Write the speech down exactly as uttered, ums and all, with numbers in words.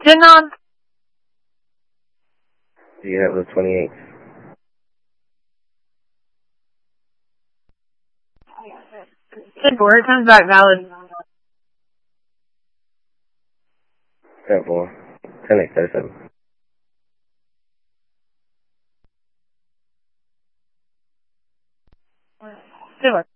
Ten on. Do you have the twenty-eight? Ten four. It comes back valid. Ten four. Ten eight thirty-seven. Ten four.